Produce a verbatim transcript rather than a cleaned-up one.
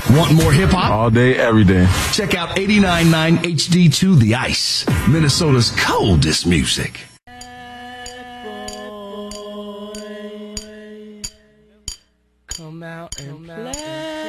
Want more hip hop? All day, every day. Check out eighty-nine point nine H D two The Ice, Minnesota's coldest music. Come out and play.